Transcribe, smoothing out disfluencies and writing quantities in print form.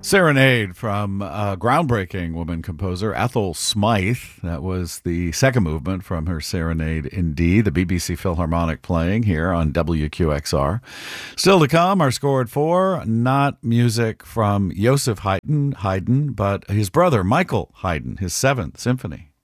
Serenade from groundbreaking woman composer Ethel Smythe. That was the second movement from her Serenade in D, the BBC Philharmonic playing here on WQXR. Still to come, our score at 4, not music from Joseph Haydn, but his brother Michael Haydn, his 7th Symphony.